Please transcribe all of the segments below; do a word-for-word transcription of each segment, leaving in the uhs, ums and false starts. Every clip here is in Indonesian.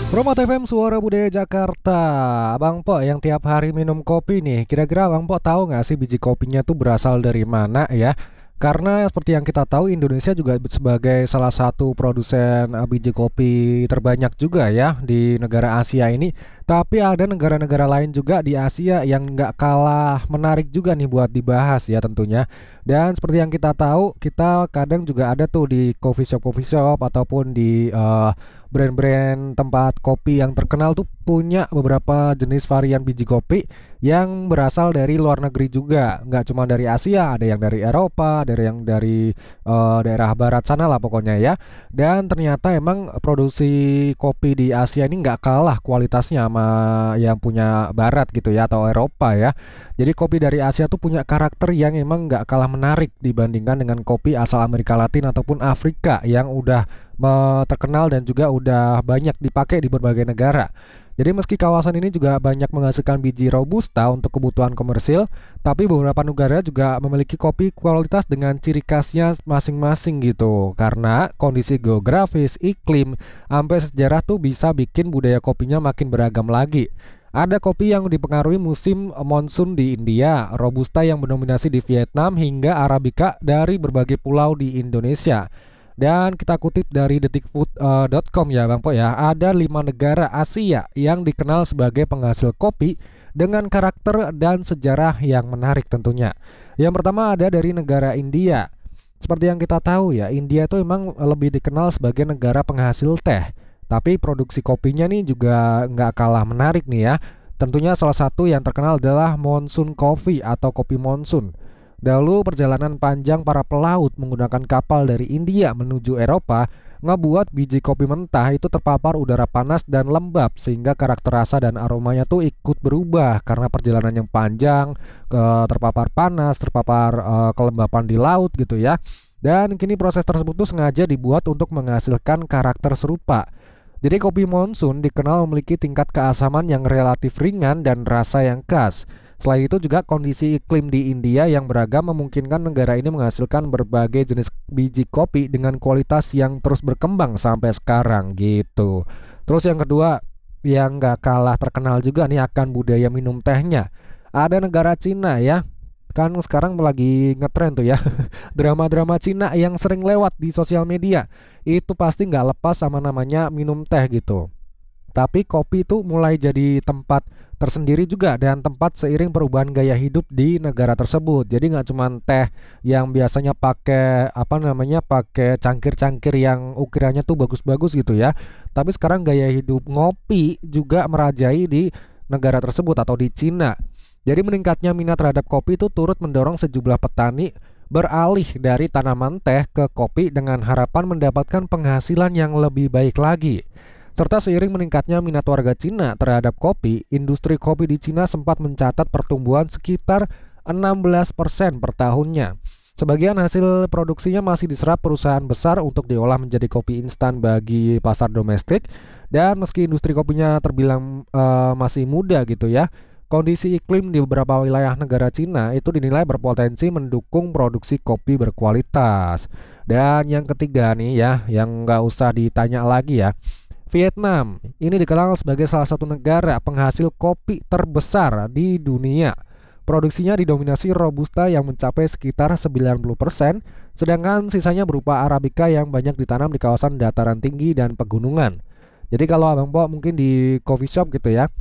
Promo T F M Suara Budaya Jakarta. Bang Po yang tiap hari minum kopi nih, kira-kira Bang Po tahu nggak sih biji kopinya tuh berasal dari mana ya? Karena seperti yang kita tahu Indonesia juga sebagai salah satu produsen eh, biji kopi terbanyak juga ya di negara Asia ini. Tapi ada negara-negara lain juga di Asia yang nggak kalah menarik juga nih buat dibahas ya tentunya. Dan seperti yang kita tahu, kita kadang juga ada tuh di coffee shop coffee shop ataupun di eh, brand-brand tempat kopi yang terkenal tuh punya beberapa jenis varian biji kopi yang berasal dari luar negeri juga. Nggak cuma dari Asia, ada yang dari Eropa, ada yang dari eh, daerah barat sana lah pokoknya ya. Dan ternyata emang produksi kopi di Asia ini nggak kalah kualitasnya sama yang punya barat gitu ya atau Eropa ya. Jadi kopi dari Asia tuh punya karakter yang emang nggak kalah menarik dibandingkan dengan kopi asal Amerika Latin ataupun Afrika yang udah me- terkenal dan juga udah banyak dipakai di berbagai negara. Jadi meski kawasan ini juga banyak menghasilkan biji robusta untuk kebutuhan komersil, tapi beberapa negara juga memiliki kopi kualitas dengan ciri khasnya masing-masing gitu. Karena kondisi geografis, iklim, sampai sejarah tuh bisa bikin budaya kopinya makin beragam lagi. Ada kopi yang dipengaruhi musim monsun di India, robusta yang mendominasi di Vietnam, hingga arabica dari berbagai pulau di Indonesia. Dan kita kutip dari detikfood dot com ya Bang Po ya, ada lima negara Asia yang dikenal sebagai penghasil kopi dengan karakter dan sejarah yang menarik tentunya. Yang pertama ada dari negara India. Seperti yang kita tahu ya, India itu emang lebih dikenal sebagai negara penghasil teh. Tapi produksi kopinya nih juga nggak kalah menarik nih ya. Tentunya salah satu yang terkenal adalah monsoon coffee atau kopi monsoon. Dahulu perjalanan panjang para pelaut menggunakan kapal dari India menuju Eropa ngebuat biji kopi mentah itu terpapar udara panas dan lembab sehingga karakter rasa dan aromanya tuh ikut berubah karena perjalanan yang panjang, ke terpapar panas, terpapar eh, kelembapan di laut gitu ya. Dan kini proses tersebut tuh sengaja dibuat untuk menghasilkan karakter serupa. Jadi kopi monsoon dikenal memiliki tingkat keasaman yang relatif ringan dan rasa yang khas. Selain itu juga kondisi iklim di India yang beragam memungkinkan negara ini menghasilkan berbagai jenis biji kopi dengan kualitas yang terus berkembang sampai sekarang gitu. Terus yang kedua yang gak kalah terkenal juga nih akan budaya minum tehnya. Ada negara Cina ya. Kan sekarang lagi ngetren tuh ya drama-drama Cina yang sering lewat di sosial media. Itu pasti nggak lepas sama namanya minum teh gitu. Tapi kopi itu mulai jadi tempat tersendiri juga dan tempat seiring perubahan gaya hidup di negara tersebut. Jadi nggak cuma teh yang biasanya pakai apa namanya pakai cangkir-cangkir yang ukirannya tuh bagus-bagus gitu ya. Tapi sekarang gaya hidup ngopi juga merajai di negara tersebut atau di Cina. Jadi meningkatnya minat terhadap kopi itu turut mendorong sejumlah petani beralih dari tanaman teh ke kopi dengan harapan mendapatkan penghasilan yang lebih baik lagi. Serta seiring meningkatnya minat warga Cina terhadap kopi, industri kopi di Cina sempat mencatat pertumbuhan sekitar enam belas persen per tahunnya. Sebagian hasil produksinya masih diserap perusahaan besar untuk diolah menjadi kopi instan bagi pasar domestik. Dan meski industri kopinya terbilang uh, masih muda gitu ya, kondisi iklim di beberapa wilayah negara Cina itu dinilai berpotensi mendukung produksi kopi berkualitas. Dan yang ketiga nih ya, yang nggak usah ditanya lagi ya, Vietnam ini dikenal sebagai salah satu negara penghasil kopi terbesar di dunia. Produksinya didominasi robusta yang mencapai sekitar sembilan puluh persen, sedangkan sisanya berupa arabica yang banyak ditanam di kawasan dataran tinggi dan pegunungan. Jadi kalau Abang Po mungkin di coffee shop gitu ya,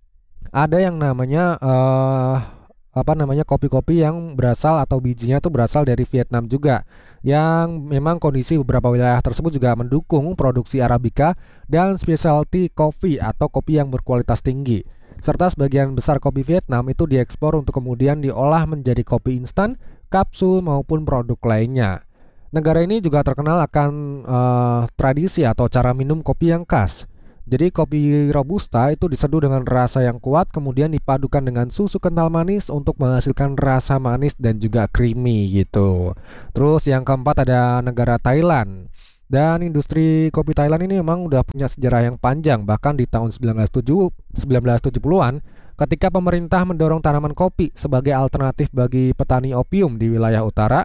ada yang namanya uh, apa namanya kopi-kopi yang berasal atau bijinya tuh berasal dari Vietnam juga, yang memang kondisi beberapa wilayah tersebut juga mendukung produksi arabica dan specialty coffee atau kopi yang berkualitas tinggi. Serta sebagian besar kopi Vietnam itu diekspor untuk kemudian diolah menjadi kopi instan, kapsul maupun produk lainnya. Negara ini juga terkenal akan uh, tradisi atau cara minum kopi yang khas. Jadi kopi robusta itu diseduh dengan rasa yang kuat kemudian dipadukan dengan susu kental manis untuk menghasilkan rasa manis dan juga creamy gitu. Terus yang keempat ada negara Thailand. Dan industri kopi Thailand ini memang udah punya sejarah yang panjang, bahkan di tahun sembilan belas tujuh puluhan ketika pemerintah mendorong tanaman kopi sebagai alternatif bagi petani opium di wilayah utara.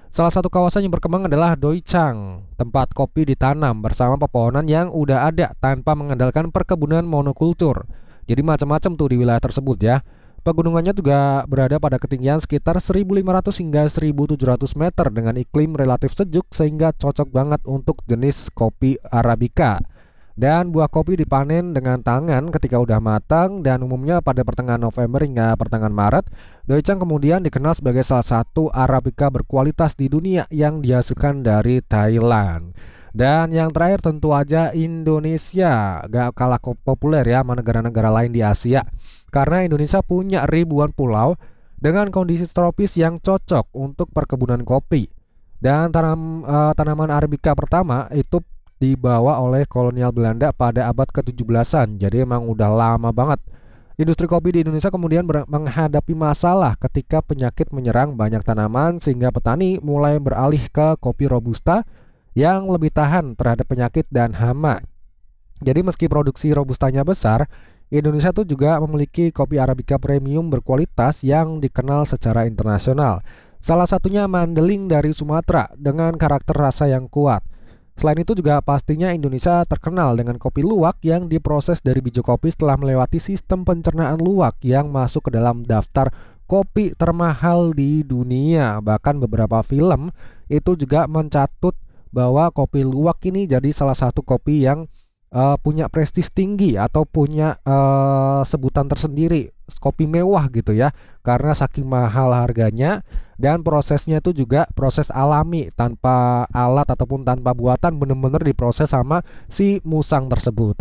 Salah satu kawasan yang berkembang adalah Doichang, tempat kopi ditanam bersama pepohonan yang udah ada tanpa mengandalkan perkebunan monokultur. Jadi macam-macam tuh di wilayah tersebut ya. Pegunungannya juga berada pada ketinggian sekitar seribu lima ratus hingga seribu tujuh ratus meter dengan iklim relatif sejuk sehingga cocok banget untuk jenis kopi Arabica. Dan buah kopi dipanen dengan tangan ketika udah matang dan umumnya pada pertengahan November hingga pertengahan Maret. Doichang kemudian dikenal sebagai salah satu Arabica berkualitas di dunia yang dihasilkan dari Thailand. Dan yang terakhir tentu aja Indonesia, gak kalah populer ya sama negara-negara lain di Asia. Karena Indonesia punya ribuan pulau dengan kondisi tropis yang cocok untuk perkebunan kopi. Dan tanam, uh, tanaman Arabica pertama itu dibawa oleh kolonial Belanda pada abad ke tujuh belasan. Jadi emang udah lama banget. Industri kopi di Indonesia kemudian menghadapi masalah ketika penyakit menyerang banyak tanaman sehingga petani mulai beralih ke kopi robusta yang lebih tahan terhadap penyakit dan hama. Jadi meski produksi robustanya besar, Indonesia tuh juga memiliki kopi Arabica premium berkualitas yang dikenal secara internasional. Salah satunya Mandeling dari Sumatera dengan karakter rasa yang kuat. Selain itu juga pastinya Indonesia terkenal dengan kopi luwak yang diproses dari biji kopi setelah melewati sistem pencernaan luwak yang masuk ke dalam daftar kopi termahal di dunia. Bahkan beberapa film itu juga mencatut bahwa kopi luwak ini jadi salah satu kopi yang uh, punya prestis tinggi atau punya uh, sebutan tersendiri, kopi mewah gitu ya, karena saking mahal harganya dan prosesnya itu juga proses alami tanpa alat ataupun tanpa buatan, bener-bener diproses sama si musang tersebut.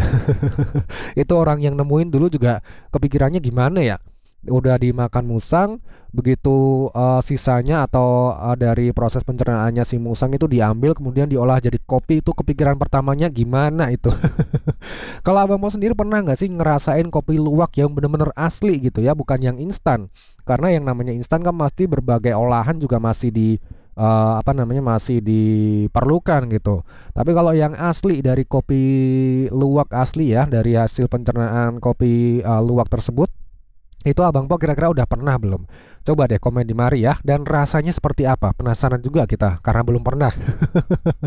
Itu orang yang nemuin dulu juga kepikirannya gimana ya, udah dimakan musang, begitu uh, sisanya atau uh, dari proses pencernaannya si musang itu diambil kemudian diolah jadi kopi, itu kepikiran pertamanya gimana itu. Kalau abang mau sendiri pernah nggak sih ngerasain kopi luwak yang bener-bener asli gitu ya, bukan yang instan? Karena yang namanya instan kan pasti berbagai olahan juga masih di uh, apa namanya masih diperlukan gitu. Tapi kalau yang asli dari kopi luwak asli ya, dari hasil pencernaan kopi uh, luwak tersebut, itu abang Po kira-kira udah pernah belum? Coba deh komen di mari ya. Dan rasanya seperti apa? Penasaran juga kita karena belum pernah.